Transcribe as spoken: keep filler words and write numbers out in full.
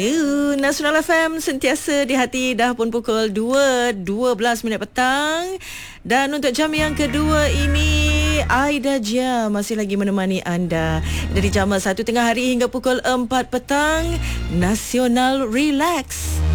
Uh, Nasional F M sentiasa di hati, dah pun pukul dua, dua belas minit petang. Dan untuk jam yang kedua ini, Aida Jia masih lagi menemani anda dari jam satu tengah hari hingga pukul empat petang. Nasional Relax.